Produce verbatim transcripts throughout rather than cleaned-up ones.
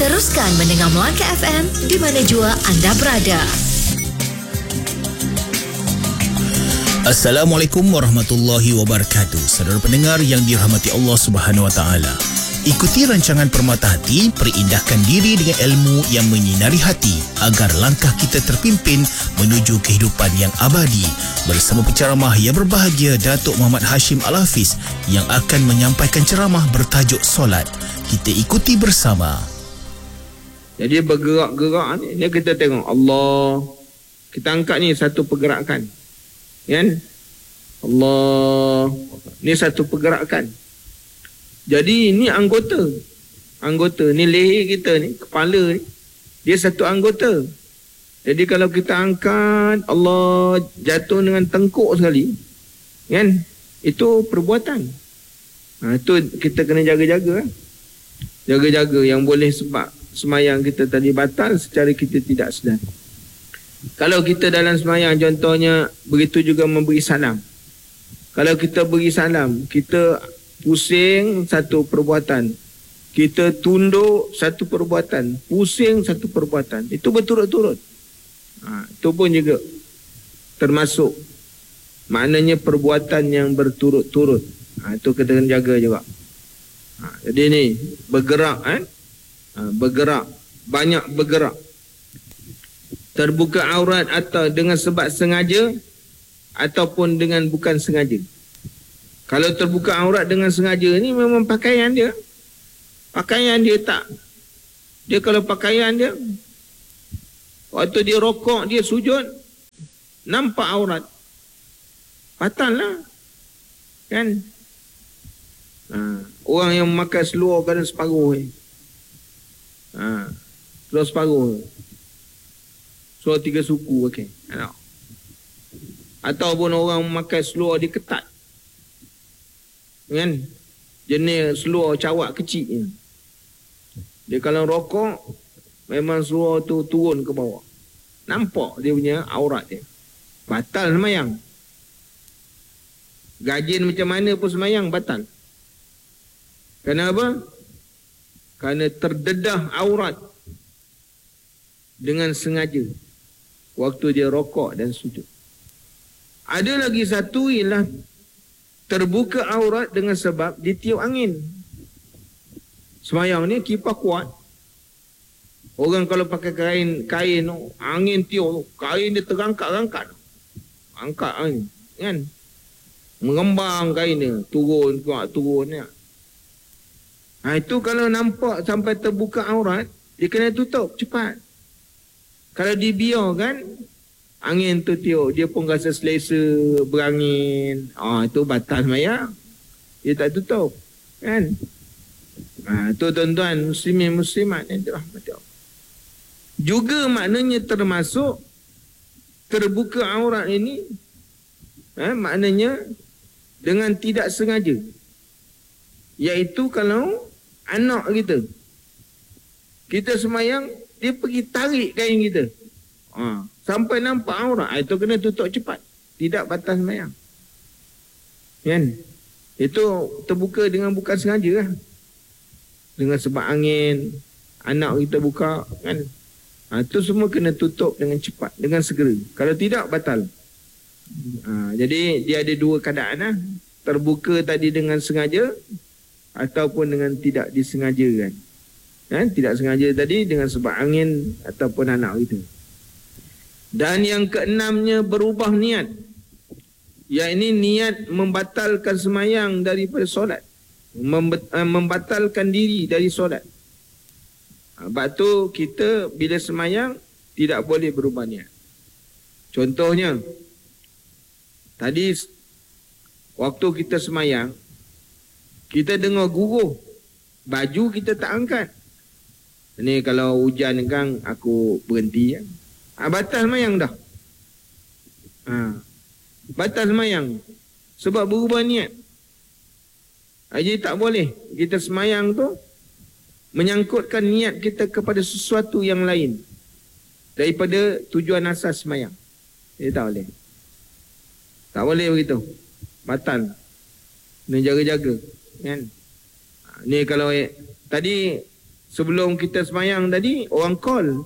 Teruskan mendengar Melaka F M di mana jua anda berada. Assalamualaikum warahmatullahi wabarakatuh. Saudara pendengar yang dirahmati Allah Subhanahu wa taala. Ikuti rancangan Permata Hati, perindahkan diri dengan ilmu yang menyinari hati agar langkah kita terpimpin menuju kehidupan yang abadi. Bersama penceramah yang berbahagia Datuk Muhammad Hashim Al-Hafiz yang akan menyampaikan ceramah bertajuk solat. Kita ikuti bersama. Jadi bergerak-gerak ni, ni kita tengok Allah. Kita angkat ni satu pergerakan. Kan? Allah. Ni satu pergerakan. Jadi ini anggota. Anggota. Ni leher kita ni, kepala ni. Dia satu anggota. Jadi kalau kita angkat, Allah jatuh dengan tengkuk sekali. Kan? Itu perbuatan. Ha, itu kita kena jaga-jaga. Jaga-jaga yang boleh sebab semayang kita tadi batal secara kita tidak sedar. Kalau kita dalam semayang, contohnya begitu juga memberi salam. Kalau kita beri salam, kita pusing satu perbuatan, kita tunduk satu perbuatan, pusing satu perbuatan, itu berturut-turut. Ha, itu pun juga termasuk maknanya perbuatan yang berturut-turut. Ha, itu kita kena jaga juga. Ha, jadi ni bergerak, eh? ha, bergerak, banyak bergerak. Terbuka aurat atau dengan sebab sengaja ataupun dengan bukan sengaja. Kalau terbuka aurat dengan sengaja ni memang pakaian dia. Pakaian dia tak. Dia kalau pakaian dia, waktu dia rokok, dia sujud, nampak aurat. Batal lah. Kan? Ha, orang yang memakai seluar kadang separuh ni. Ha, seluar separuh. Seluar tiga suku, okey. Ataupun orang memakai seluar dia ketat. Kan? Jenis seluar cawak kecil ni. Dia kalau rokok, memang seluar tu turun ke bawah. Nampak dia punya aurat dia. Batal semayang. Gajin macam mana pun semayang, batal. Kenapa? Kerana terdedah aurat dengan sengaja waktu dia rokok dan sujud. Ada lagi satu ialah terbuka aurat dengan sebab ditiup angin. Semayang ni kipas kuat. Orang kalau pakai kain, kain angin tiup, kain dia terangkat-rangkat. Angkat angin, kan? Mengembang kain dia, turun, kuat, turun. Ya. Ha, itu kalau nampak sampai terbuka aurat, dia kena tutup cepat. Kalau dibiarkan, angin tu tiup, dia pun rasa selesa berangin. Ah, itu batal semayang. Dia tak tutup. Kan? Ah, tu tuan-tuan muslimin muslimat yang dirahmati Allah. Juga maknanya termasuk terbuka aurat ini, eh, maknanya dengan tidak sengaja. Iaitu kalau anak kita, kita semayang, dia pergi tarik kain kita. Ah. Sampai nampak aurat, itu kena tutup cepat. Tidak batas semayang. Kan? Itu terbuka dengan bukan sengaja lah. Dengan sebab angin, anak kita buka, kan? Ha, itu semua kena tutup dengan cepat, dengan segera. Kalau tidak, batal. Ha, jadi, dia ada dua keadaan lah. Terbuka tadi dengan sengaja, ataupun dengan tidak disengajakan. Kan? Tidak sengaja tadi dengan sebab angin, ataupun anak kita. Dan yang keenamnya berubah niat. Yang ini niat membatalkan semayang daripada solat. Membatalkan diri dari solat. Sebab tu kita bila semayang tidak boleh berubah niat. Contohnya, tadi waktu kita semayang, kita dengar guruh, baju kita tak angkat. Ini kalau hujan kan aku berhenti ya. Ha, batal semayang dah. Ha, batal semayang. Sebab berubah niat. Ha, jadi tak boleh. Kita semayang tu menyangkutkan niat kita kepada sesuatu yang lain daripada tujuan asas semayang. Jadi tak boleh. Tak boleh begitu. Batal. Kena jaga-jaga. Kan? Ha, ni kalau eh, tadi sebelum kita semayang tadi, orang call.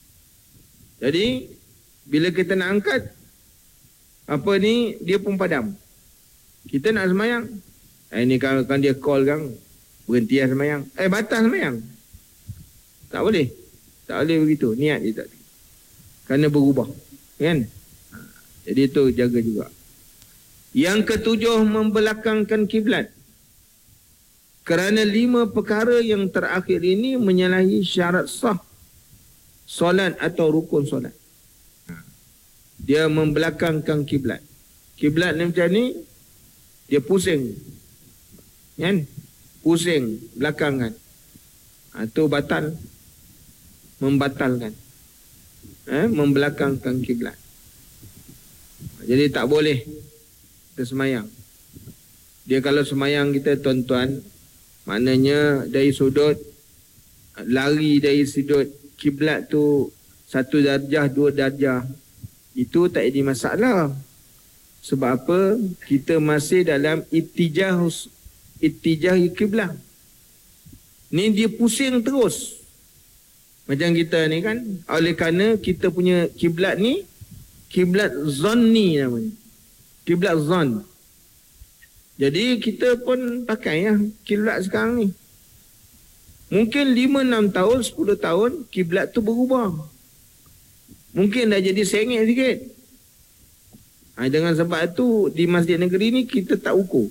Jadi, bila kita nak angkat, apa ni, dia pun padam. Kita nak semayang. Eh, ini kan, kan dia call kan, berhenti lah semayang. Eh, batal semayang. Tak boleh. Tak boleh begitu. Niat dia tak boleh. Kerana berubah. Kan? Ha, jadi itu jaga juga. Yang ketujuh, membelakangkan kiblat. Kerana lima perkara yang terakhir ini menyalahi syarat sah solat atau rukun solat. Ha, dia membelakangkan kiblat. Kiblat ni macam ni, dia pusing. Kan? Pusing belakangan. Ha, itu batal. Membatalkan. Eh, membelakangkan kiblat. Jadi tak boleh kita semayang. Dia kalau semayang kita, tuan-tuan, maknanya dari sudut, lari dari sudut kiblat tu satu darjah, dua darjah, itu tak ada masalah. Sebab apa? Kita masih dalam ittijah ittijah kiblat. Ni dia pusing terus. Macam kita ni kan, oleh kerana kita punya kiblat ni kiblat zanni namanya. Kiblat zan. Jadi kita pun pakai ya kiblat sekarang ni. Mungkin lima enam tahun, sepuluh tahun kiblat tu berubah. Mungkin dah jadi sengit sikit. Ha, dengan sebab tu di masjid negeri ni kita tak ukur.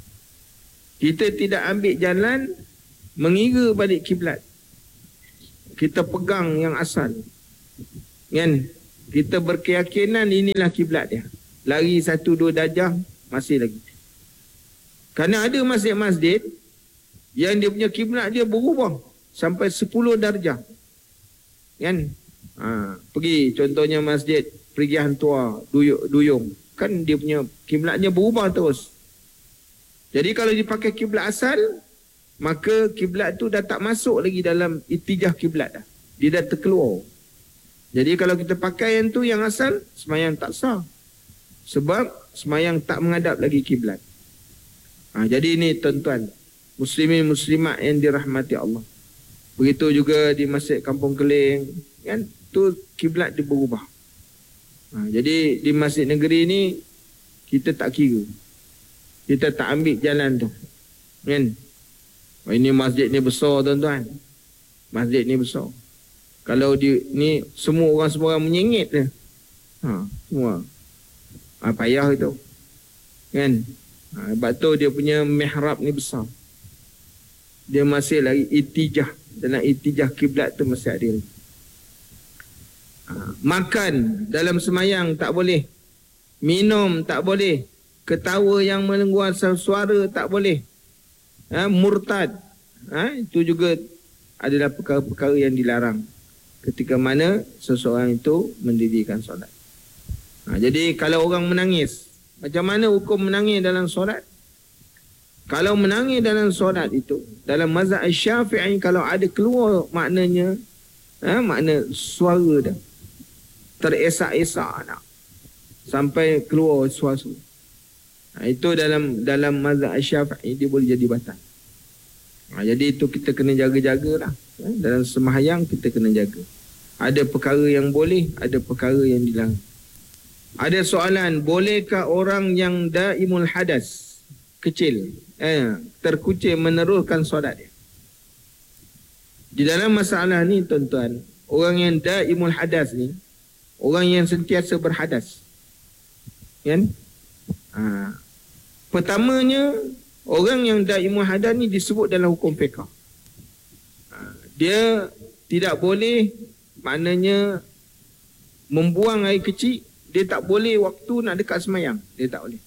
Kita tidak ambil jalan mengira balik kiblat. Kita pegang yang asal. Kan? Kita berkeyakinan inilah kiblat dia. Lari satu dua darjah masih lagi. Kerana ada masjid-masjid yang dia punya kiblat dia berubah sampai sepuluh darjah. Kan? Ha, pergi contohnya masjid Perigihan Tua, Duyung, Duyung. Kan dia punya kiblatnya berubah terus. Jadi kalau dipakai kiblat asal, maka kiblat tu dah tak masuk lagi dalam ittijah kiblat dah. Dia dah terkeluar. Jadi kalau kita pakai yang tu yang asal, semayang tak sah. Sebab semayang tak menghadap lagi kiblat. Ha, jadi ini tuan-tuan, muslimin muslimat yang dirahmati Allah. Begitu juga di Masjid Kampung Keling, kan? Tu kiblat dia berubah. Ha, jadi di masjid negeri ni kita tak kira. Kita tak ambil jalan tu. Kan? Oh, ini masjid ni besar tuan-tuan. Masjid ni besar. Kalau di ni semua orang semua orang menyengit dia. Ha, semua. Ha, payah itu. Kan? Ha, sebab tu dia punya mihrab ni besar. Dia masih lagi ittijah. Dalam ittijah kiblat tu masih ada lagi. Ha, makan dalam semayang tak boleh. Minum tak boleh. Ketawa yang mengeluarkan suara tak boleh. Ha, murtad. Ha, itu juga adalah perkara-perkara yang dilarang ketika mana seseorang itu mendirikan solat. Ha, jadi kalau orang menangis, macam mana hukum menangis dalam solat? Kalau menangis dalam solat itu, dalam mazhab Syafi'i, kalau ada keluar maknanya, ha, makna suara dah teresak-esak nak sampai keluar suara. Ha, itu dalam dalam mazhab Syafi'i dia boleh jadi batal. Ha, jadi itu kita kena jaga-jagalah. Ha, dalam sembahyang kita kena jaga. Ada perkara yang boleh, ada perkara yang dilarang. Ada soalan, bolehkah orang yang daimul hadas kecil, eh, terkucil meneruskan solat dia? Di dalam masalah ni tuan-tuan, orang yang daimul hadas ni, orang yang sentiasa berhadas. Kan? Ha. Pertamanya, orang yang daimul hadas ni disebut dalam hukum fiqh. Ha. Dia tidak boleh, maknanya membuang air kecil. Dia tak boleh waktu nak dekat semayang. Dia tak boleh.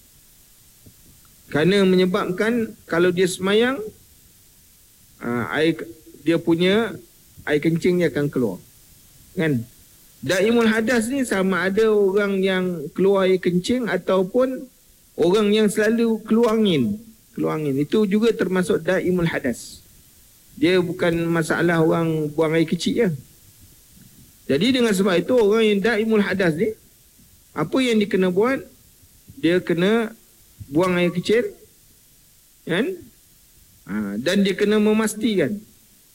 Kerana menyebabkan kalau dia semayang, aa, air, dia punya air kencing dia akan keluar. Kan? Daimul hadas ni sama ada orang yang keluar air kencing ataupun orang yang selalu keluar angin. Keluar angin. Itu juga termasuk daimul hadas. Dia bukan masalah orang buang air kecil je. Jadi dengan sebab itu orang yang daimul hadas ni, apa yang dia kena buat? Dia kena buang air kecil, kan? Ha, dan dia kena memastikan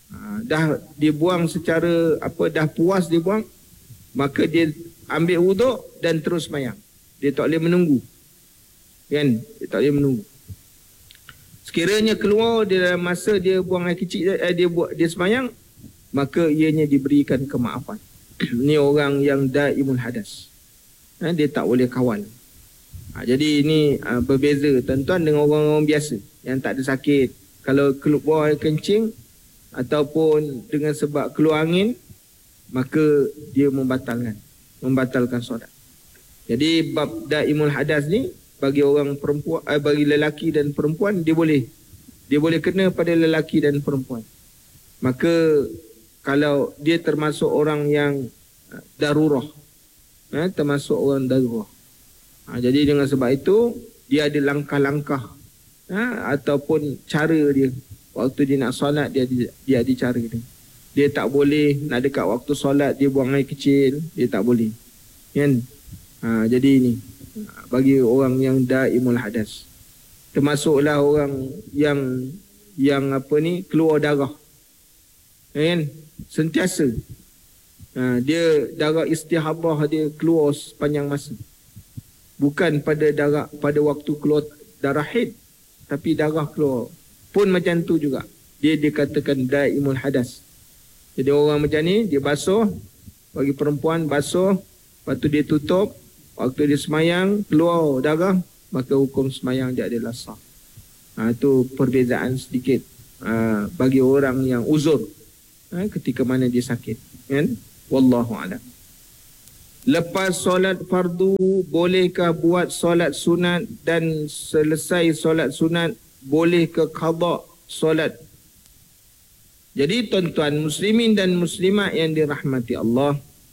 Ha, dah dia buang secara apa dah puas dia buang, maka dia ambil wuduk dan terus sembahyang. Dia tak boleh menunggu. Kan? Dia tak boleh menunggu. Sekiranya keluar di dalam masa dia buang air kecil, eh, dia buat dia sembahyang, maka ianya diberikan kemaafan. Ini orang yang daimul hadas. Ha, dia tak boleh kawal. Ha, jadi ini uh, berbeza tuan-tuan dengan orang-orang biasa yang tak ada sakit. Kalau keluar air kencing ataupun dengan sebab keluar angin, maka dia membatalkan membatalkan solat. Jadi bab daimul hadas ni bagi orang perempuan, eh, bagi lelaki dan perempuan dia boleh dia boleh kena pada lelaki dan perempuan. Maka kalau dia termasuk orang yang darurah, eh, termasuk orang darurah. Ha, jadi dengan sebab itu dia ada langkah-langkah, ha, ataupun cara dia waktu dia nak solat, dia dia ada cara dia. Dia tak boleh nak dekat waktu solat dia buang air kecil, dia tak boleh. Kan? Ha, jadi ini bagi orang yang daimul hadas. Termasuklah orang yang yang apa ni keluar darah. Kan? Sentiasa. Ha, dia darah istihadah dia keluar sepanjang masa. Bukan pada darah pada waktu keluar darah haid, tapi darah keluar pun macam tu juga. Dia dikatakan daimul hadas. Jadi orang macam ni dia basuh, bagi perempuan basuh, lepas tu dia tutup, waktu dia semayang keluar darah, maka hukum semayang dia adalah sah. Ha, itu perbezaan sedikit ha, bagi orang yang uzur, ha, ketika mana dia sakit. Kan? Wallahu a'lam. Lepas solat fardu, bolehkah buat solat sunat, dan selesai solat sunat boleh ke qada solat? Jadi tuan-tuan muslimin dan muslimat yang dirahmati Allah,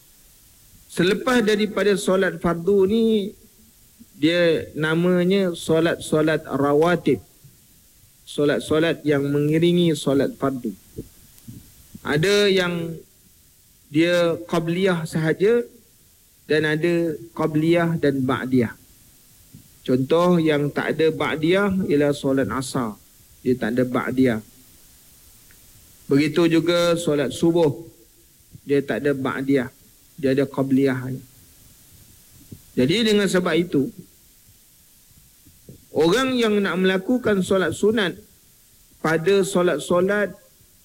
selepas daripada solat fardu ni, dia namanya solat-solat rawatib. Solat-solat yang mengiringi solat fardu. Ada yang dia qabliyah sahaja, dan ada qabliyah dan ba'diyah. Contoh yang tak ada ba'diyah ialah solat asar. Dia tak ada ba'diyah. Begitu juga solat subuh, dia tak ada ba'diyah, dia ada qabliyah. Jadi dengan sebab itu, orang yang nak melakukan solat sunat pada solat-solat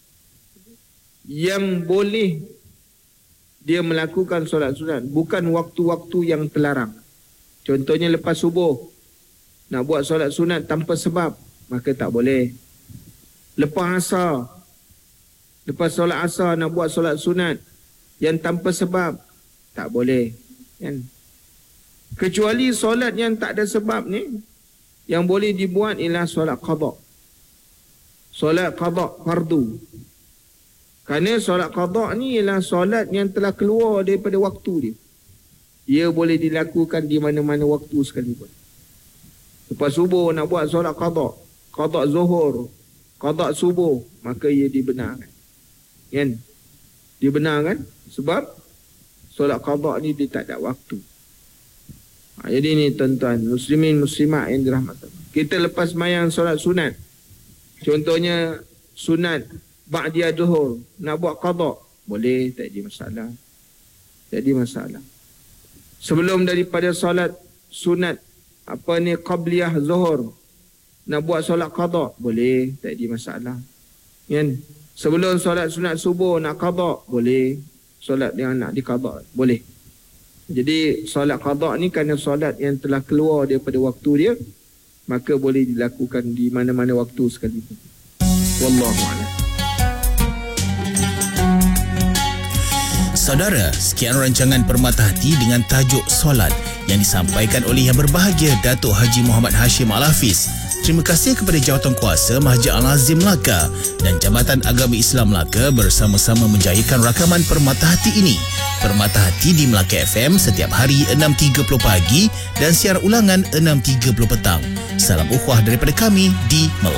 yang boleh dia melakukan solat sunat, bukan waktu-waktu yang terlarang. Contohnya lepas subuh nak buat solat sunat tanpa sebab, maka tak boleh. Lepas asar, lepas solat asar nak buat solat sunat yang tanpa sebab, tak boleh. Kan? Kecuali solat yang tak ada sebab ni, yang boleh dibuat ialah solat qada. Solat qada fardu. Kerana solat qada ni ialah solat yang telah keluar daripada waktu dia. Ia boleh dilakukan di mana-mana waktu sekalipun. Lepas subuh nak buat solat qada, qada zuhur, qada subuh, maka ia dibenarkan. Kan? Dibenarkan sebab solat qada ni dia tak ada waktu. Ha, jadi ni tuan-tuan muslimin muslimat yang dirahmati Allah, kita lepas sembahyang solat sunat, contohnya sunat ba'diyah zuhur, nak buat qada, boleh, tak ada masalah. Tak ada masalah. Sebelum daripada solat sunat apa ni qabliyah zuhur, nak buat solat qada, boleh, tak ada masalah. Kan? Sebelum solat sunat subuh nak qada, boleh. Solat yang nak diqada, boleh. Jadi solat qada ni kerana solat yang telah keluar daripada waktu dia, maka boleh dilakukan di mana-mana waktu sekalipun. Wallahu a'lam. Saudara, sekian rancangan Permata Hati dengan tajuk Solat yang disampaikan oleh Yang Berbahagia Datuk Haji Muhammad Hashim Al-Hafiz. Terima kasih kepada Jawatankuasa Mahjid Al-Azim Melaka dan Jabatan Agama Islam Melaka bersama-sama menjayakan rakaman Permata Hati ini. Permata Hati di Melaka F M setiap hari enam tiga puluh pagi dan siar ulangan enam tiga puluh petang. Salam ukhuwah daripada kami di Melaka.